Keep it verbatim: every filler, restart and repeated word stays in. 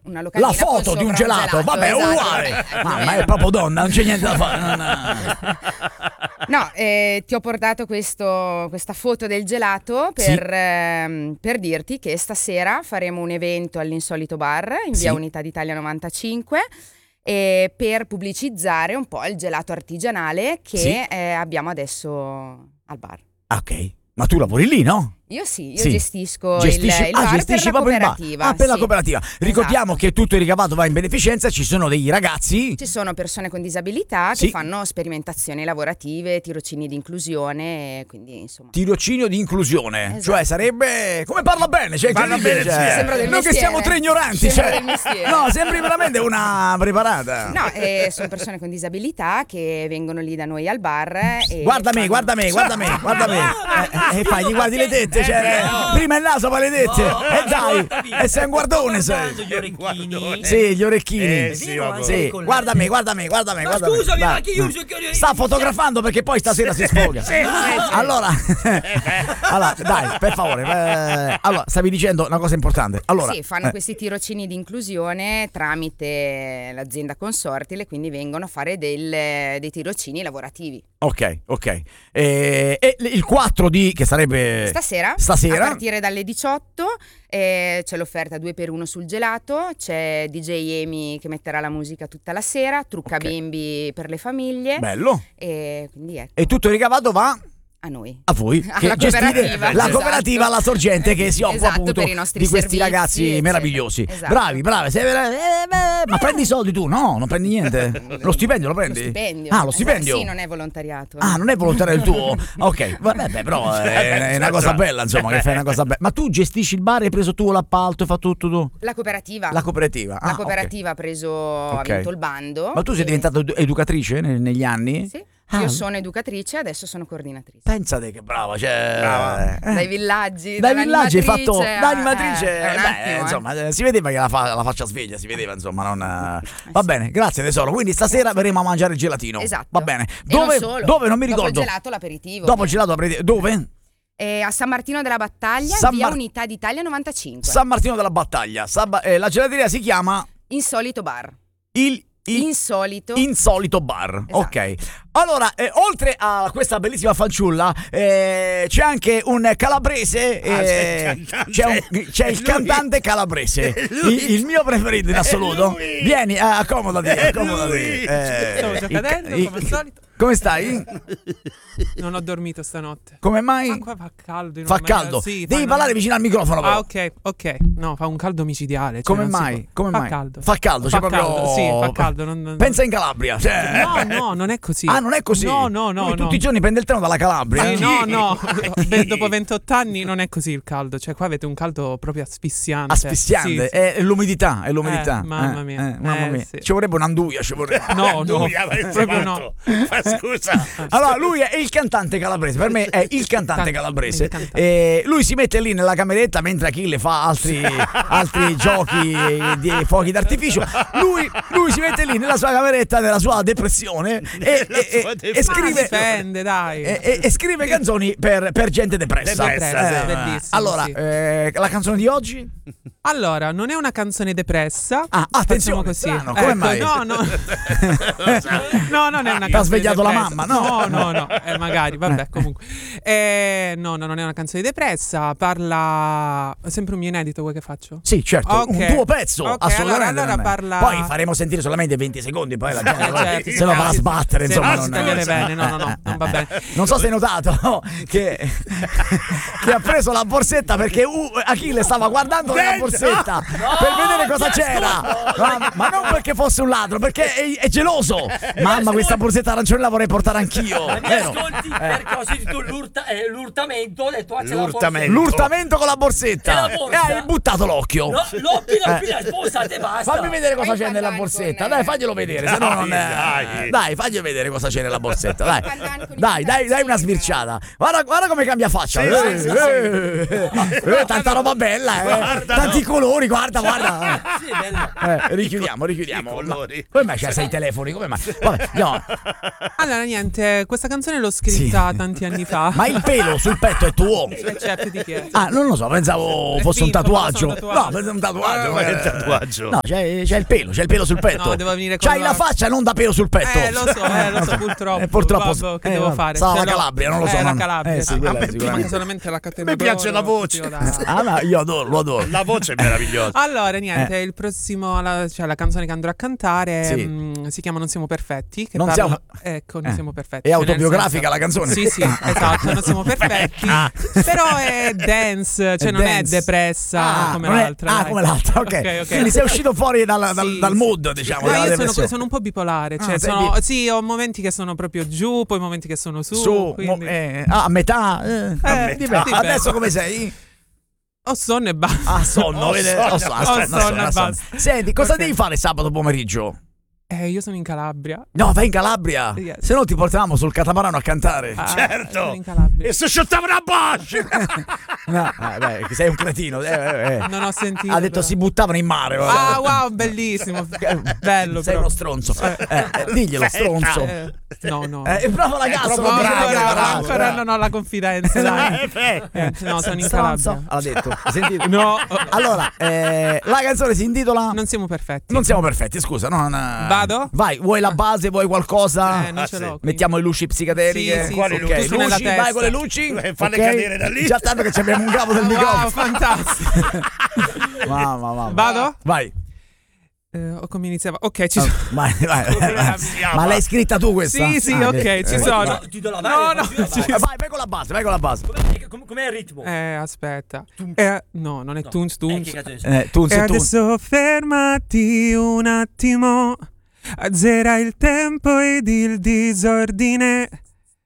una locandina la foto con di un sopra gelato, vabbè, esatto. uguale. Ma è proprio donna, non c'è niente da fare. No, eh, ti ho portato questo, questa foto del gelato per, Sì. ehm, per dirti che stasera faremo un evento all'Insolito Bar in via Sì. Unità d'Italia novantacinque e per pubblicizzare un po' il gelato artigianale che Sì. eh, abbiamo adesso al bar. Ok, ma tu lavori lì, no? Io sì, io Sì. gestisco Gestisci, il, il ah, bar gestisci per la proprio il bar. cooperativa. Ah, per la sì. cooperativa. Ricordiamo Esatto. che tutto il ricavato va in beneficenza, ci sono dei ragazzi. Ci sono persone con disabilità Sì. che fanno sperimentazioni lavorative, tirocini di inclusione, quindi insomma. Tirocinio di inclusione, Esatto. cioè sarebbe come parla bene, cioè Parla incredibile, bene, cioè, sì. Sembra del non che mestiere. siamo tre ignoranti, Sembra cioè. del mestiere. No, sembri veramente una preparata. No, eh, sono persone con disabilità che vengono lì da noi al bar e Guarda me, fanno- guarda me, guarda me, guarda me. E eh, eh, fai, gli guardi le tette, cioè, prima il naso, poi le tette. E dai, e sei un guardone, sei. Gli orecchini. Sì, gli orecchini. Eh, sì, Vero, vabbè. anche Sì, con- guarda me, guarda me, guarda me, Ma guarda me. scusami, Dai. ma chi usa che- Sta fotografando perché poi stasera si sfoga. Allora, allora, dai, per favore. eh, allora, stavi dicendo una cosa importante. Allora, Sì, fanno eh, questi tirocini di inclusione tramite l'azienda Consortile, quindi vengono a fare del- dei tirocini lavorativi. ok, ok. E, e il quattro di che sarebbe Stasera, Stasera. a partire dalle diciotto, eh, c'è l'offerta due per uno sul gelato, c'è D J Amy che metterà la musica tutta la sera, trucca Ok. bimbi per le famiglie, bello. e quindi ecco, E tutto il ricavato va a noi. a voi Alla che gestite cooperativa, la esatto. cooperativa La Sorgente che si occupa Esatto, appunto per i nostri di questi servizi, ragazzi eccetera. meravigliosi. Esatto. Bravi, bravi. Sei vera- eh, beh, ma prendi i soldi tu? No, non prendi niente. Lo stipendio lo Lo prendi? stipendio. Ah, lo Esatto, stipendio. sì, non è volontariato. Ah, non è volontario il tuo? Ok, vabbè, beh, però è, è una cosa bella, insomma, che fai una cosa bella. Ma tu gestisci il bar, hai preso tu l'appalto, hai fatto tutto tu? La cooperativa. La cooperativa. La Ah, cooperativa ha preso, Ok. ha vinto il bando. ok. Ma tu sei e- diventata edu- educatrice ne- negli anni? Sì, Ah. io sono educatrice, adesso sono coordinatrice. Pensate che brava, cioè... Brava. eh. Dai villaggi, Dai villaggi hai fatto dall'animatrice da a- animatrice, eh, è un beh, attimo, eh. insomma, eh, si vedeva che la, fa- la faccia sveglia, si vedeva, insomma, non eh. Va bene, grazie tesoro. Quindi stasera verremo a mangiare il gelatino. Esatto. Va bene. E Dove? non solo. Dove non mi Dopo ricordo. il gelato l'aperitivo. Dopo il gelato aperitivo. Dove? Eh, a San Martino della Battaglia, San via Mar- Unità d'Italia novantacinque. San Martino della Battaglia. Sabba- eh, la gelateria si chiama Insolito bar. il, il Insolito. Insolito Bar. Esatto. Ok. Allora, eh, oltre a questa bellissima fanciulla, eh, c'è anche un calabrese. Ah, c'è eh, il cantante. c'è, un- c'è il Lui. cantante calabrese. È lui. Il, il mio preferito in assoluto. lui. Vieni, eh, accomodati. È accomodati. lui. Eh, Stavo già il- cadendo, il- come al solito. Come stai? Non ho dormito stanotte. Come mai? Ma qua fa caldo. in Fa una maniera- caldo. Sì, Devi fa- parlare vicino al microfono, però. Ah, ok, ok. No, fa un caldo micidiale. cioè Come non si mai? può- Come fa mai? caldo. Fa caldo, Fa cioè proprio- caldo, sì, fa caldo. non- non- Pensa in Calabria. Cioè. No, no, non è così. Ah, non è così? No, no, no. Lui no. tutti i giorni prende il treno dalla Calabria. Sì, no, no, Chi? Beh, dopo ventotto anni non è così il caldo, cioè qua avete un caldo proprio asfissiante. Asfissiante, Sì, sì. è, è l'umidità, è l'umidità. Eh, mamma mia. eh, mamma Eh, mia. sì. Ci vorrebbe un'anduia, ci vorrebbe. No, no, Anduia, ma proprio fatto. no. Ma scusa. Allora, lui è il cantante calabrese, per me è il cantante Can- calabrese. il cantante. E lui si mette lì nella cameretta mentre Achille fa altri, altri giochi di fuochi d'artificio. Lui, lui si mette lì nella sua cameretta, nella sua depressione e, Nella e- sua e- e depressione. scrive. Dipende, dai. E, e- e scrive canzoni per, per gente depressa. Depressa, sì, Eh, bellissimo, allora, sì. eh, la canzone di oggi? Allora, non è una canzone depressa. Ah, attenzione, Facciamo così. strano, come mai? No, no. no, non è una T'ha canzone svegliato la depressa. mamma, no? No, no, no. Eh, magari, vabbè, comunque. Eh, no, no, non è una canzone depressa. Parla. È sempre un mio inedito, vuoi che faccio? Sì, certo, Ok. un tuo pezzo, Ok, assolutamente. allora- allora parla- Poi faremo sentire solamente venti secondi, poi la gente Eh, certo, se lo va a sì, sbattere, se insomma. no si non- tagliare bene, no, no, no, non va bene. Non so se hai notato che, che ha preso la borsetta perché uh, Achille stava guardando nella Dentro! borsetta per vedere cosa c'era. Ma, ma non perché fosse un ladro, perché è, è geloso. Mamma, questa borsetta arancione la vorrei portare anch'io. Ma mi vero? ascolti perché ho sentito l'urta- eh, l'urtamento, ho detto ah, c'è la L'urtamento. L'urtamento con la borsetta. E la E borsa? hai buttato l'occhio. borsa. No, l'occhio Eh. l'ho appena spostata e basta. Fammi vedere cosa Fai c'è il nella pandan borsetta. con- Dai, faglielo vedere. Se no Dai, non è... dai. Dai, fagli vedere cosa c'è nella borsetta. Dai, Fai il pandan con i dai, dai, dai una pezzettini. sbirciata. Guarda, guarda come cambia faccia. Sì, Eh, sì, sì, eh, eh, eh, tanta roba bella, eh. Guarda, Tanti no. colori, guarda, guarda. Sì, è bello. Eh, richiudiamo, richiudiamo. I colori. Come mai c'hai sei telefoni? Come mai? Vabbè, andiamo. Allora, niente, questa canzone l'ho scritta Sì. tanti anni fa. Ma il pelo sul petto è tuo? Eh, certo, di chi è? Ah, non lo so, pensavo È fosse un finto, tatuaggio. fosse un tatuaggio. No, pensavo un tatuaggio. Eh, ma Che è- tatuaggio? No, c'è, c'è il pelo, c'è il pelo sul petto. No, devo venire con C'hai la- la faccia non da pelo sul petto. Eh, lo so, eh, lo so, purtroppo. Eh, purtroppo. Vabbè, che eh, devo vabbè. fare? Sarà Ce la l'ho. Calabria, non lo so. Eh, la non- Calabria, Eh, sì. sì, A quella me è sicuramente. manca solamente la catena Mi piace d'oro, la voce. tipo da- Ah, no, io adoro, lo adoro. La voce è meravigliosa. Allora, niente, il prossimo, la, cioè la canzone che andrò a cantare Sì. mh, si chiama Non siamo perfetti. Che Non parla- siamo- Ecco, non Eh. siamo perfetti. È cioè, nel autobiografica senso- la canzone? Sì, sì, esatto, non siamo perfetti. Però è dance, cioè È non dance. è depressa Ah, come non è- l'altra. ah, dai. come l'altra, ok. Ok, ok. Quindi sei uscito fuori dal, dal, Sì, dal sì. mood, diciamo. No, della io sono, depressione. sono un po' bipolare, Ah, cioè sei sono- bi- sì, ho momenti che sono proprio giù, poi momenti che sono su. Su, mo- quindi- eh, ah, a metà? Eh, Eh, dipende. dipende. Adesso come sei? Ho sonno e basta. Ah, sonno, Oh, vede? sonno, Oh, sonno, oh, aspetta, sonno, sonno, sonno. basta. Senti, cosa Ok. devi fare sabato pomeriggio? Eh, io sono in Calabria. No, vai in Calabria. Yes. Se no ti portiamo sul catamarano a cantare. Ah, Certo. sono in Calabria. E se scioltava una Bosch! No, eh, beh, che sei un cretino. eh, eh, eh. Non ho sentito. Ha detto però. si buttavano in mare. Ah, wow, bellissimo. Bello, Sei però. uno stronzo. Eh, eh, diglielo, stronzo. Eh, no, no. Eh, è bravo ragazzo. troppo lo No, dice bravo, anche ancora, ragazzo, ancora bravo. non ho la confidenza, dai. Eh, beh. Eh, no, sono in Stronzo. Calabria. Ha detto. Hai sentito? No. Allora, eh, la canzone si intitola Non siamo perfetti. Non siamo perfetti, scusa. Non, Vado? Vai, vuoi la base, vuoi qualcosa? Eh, non Ah, ce sì. l'ho. quindi. Mettiamo le luci psichedeliche. Sì, sì, Quali sì, luci? giusto nella luci, vai testa. con le luci. Eh, falle ok? cadere da lì. Già tanto che ci abbiamo un cavo del Wow, microfono. fantastico. Mamma, mamma. Vado? Vai. Eh, o come iniziava? Ok, ci Ah, sono. vai, vai, vai, vai. siamo? Ma l'hai scritta tu questa? Sì, sì, Ah, ok, beh. ci Eh, sono. Ti do la No, base, no, ti do la ci- base. eh, Vai, vai con la base, vai con la base. Com'è, com- com'è il ritmo? Eh, aspetta. Tum. Eh, no, non è No. Tunes Eh, Tunes. che cazzo è? Eh, tu, E se tu. adesso fermati un attimo, azzera il tempo ed il disordine.